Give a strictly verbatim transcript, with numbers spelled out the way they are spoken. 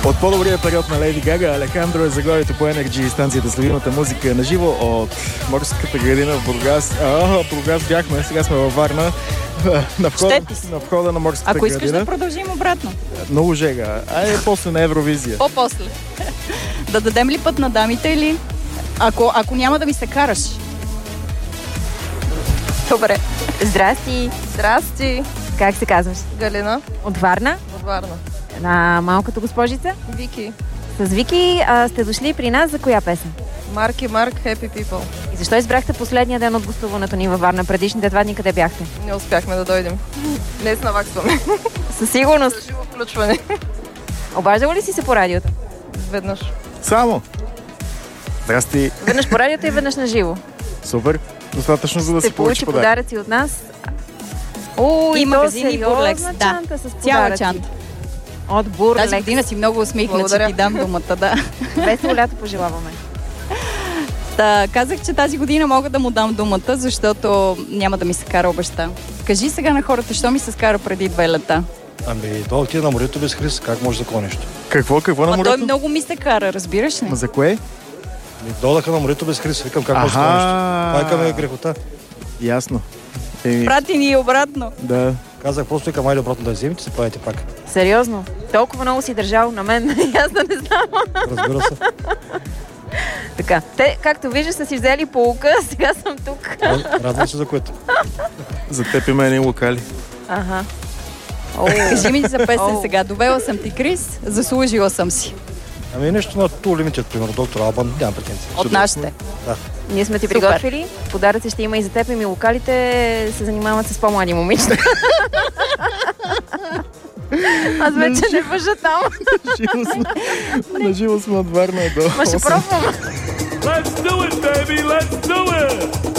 От по-добрия период на Леди Гага, Алехандро е заглавието по Energy, станцията с любимата музика на живо от морската градина в Бургас. А, Бургас бяхме, сега сме във Варна. На входа, на входа на морската Ако градина. искаш да продължим обратно. Много жега. Айде после на Евровизия. По-после. Да дадем ли път на дамите или... Ако, ако няма да ми се караш. Добре. Здрасти. Здрасти. Как се казваш? Галина. От Варна? От Варна. На малката госпожица? Вики. С Вики а, сте дошли при нас за коя песен? Марк и Марк, Happy People. И защо избрахте последния ден от гостуването ни във Варна? Предишните два дни къде бяхте? Не успяхме да дойдем. Днес наваксваме. Със сигурност. За живо включване. Обаждала ли си се по радиото? Веднъж. Само. Здрасти. Веднъж по радиото и веднъж на живо. Супер. Достатъчно, за да Ще си получи получи подарък. подаръци от нас. О, и и магазини то Бурлекс. сериозна Да. чанта с Цяла подаръци. чанта. От Бурлекс. Тази година си много усмихна, че Благодаря. ти дам думата, да. Весело лято пожелаваме. Та, казах, че тази година мога да му дам думата, защото няма да ми се кара обеща. Кажи сега на хората, що ми се скара преди две лета. Ами, долу ти е на морето без Хрис, как може да клониш? Какво? Какво на Ма морето? той много ми се кара, разбираш ли? Ма за кое? Ами, долаха на морето без Хрис, викам как може да клониш? Майка ми е грехота. Ясно. Еми, Прати ни обратно. да. Казах просто, викам, айде обратно да вземете, се правите пак. Сериозно? Толкова много си държал на мен. Аз да не знам. Разбира се. Така. Те, както виждаш, са си взели полука, сега съм тук. Рад- Радвам се за което. За теб и мен и локали. Ага. Кажи ми за песен О. сега. Довела съм ти Крис, заслужила съм си. Ами нещо на Too Limited, примерно, доктор Албан, нямам претенции. От нашите. Ние сме ти Супер. приготвили. Подаръци ще има и за теб, и ми локалите се занимават с по-млади момичета. Аз вече не въжа там. Живо сме, на живо сме от Варна до Ма ще осем. пробвам. Let's do it, baby. Let's do it.